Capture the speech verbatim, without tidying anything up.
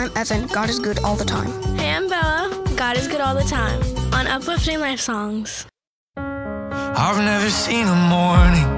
I'm Evan. God is good all the time. Hey, I'm Bella. God is good all the time. On Uplifting Life Songs. I've never seen a morning